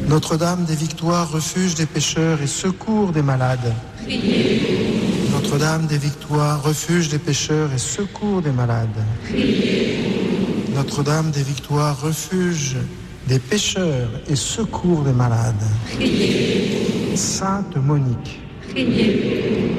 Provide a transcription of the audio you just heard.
Notre-Dame des Victoires, refuge des pécheurs et secours des malades. Priez. Notre-Dame des Victoires, refuge des pécheurs et secours des malades. Priez. Notre-Dame des Victoires, refuge des pécheurs et secours des malades. Priez. Sainte Monique, Priez.